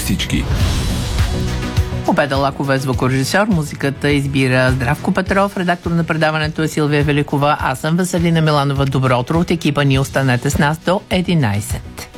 всички. Победа Лакова е звукорежисьор, музиката избира Здравко Петров, редактор на предаването е Силвия Великова, аз съм Веселина Миланова. Добро утро от екипа ни, останете с нас до 11.